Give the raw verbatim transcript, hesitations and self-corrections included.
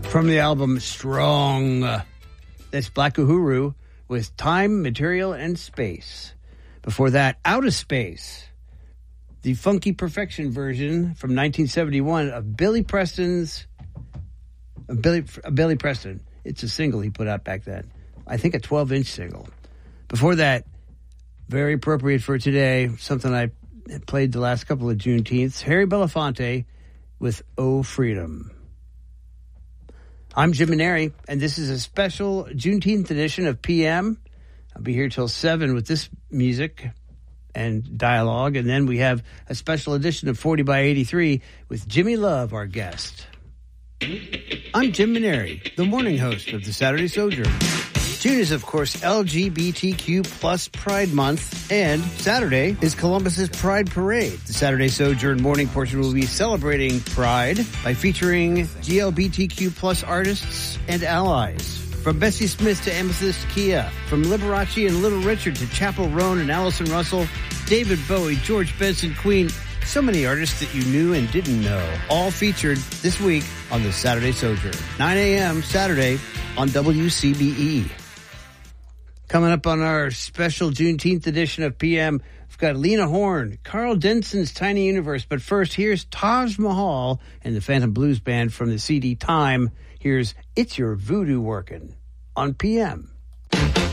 From the album Strong, uh, that's Black Uhuru with Time, Material, and Space. Before that, Out of Space, the Funky Perfection version from nineteen seventy-one of Billy Preston's, of Billy, uh, Billy Preston. It's a single he put out back then. I think a twelve-inch single. Before that, very appropriate for today, something I played the last couple of Juneteenths, Harry Belafonte with Oh Freedom. I'm Jim Maneri, and this is a special Juneteenth edition of P M. I'll be here till seven with this music and dialogue, and then we have a special edition of forty by eighty-three with Jimmy Love, our guest. I'm Jim Maneri, the morning host of the Saturday Sojourn. June is, of course, L G B T Q plus Pride Month, and Saturday is Columbus's Pride Parade. The Saturday Sojourn morning portion will be celebrating Pride by featuring G L B T Q plus artists and allies. From Bessie Smith to Amethyst Kia, from Liberace and Little Richard to Chappell Roan and Allison Russell, David Bowie, George Benson, Queen, so many artists that you knew and didn't know, all featured this week on the Saturday Sojourn. nine a.m. Saturday on W C B E. Coming up on our special Juneteenth edition of P M, we've got Lena Horne, Carl Denson's Tiny Universe. But first, here's Taj Mahal and the Phantom Blues Band from the C D Time. Here's It's Your Voodoo Workin' on P M.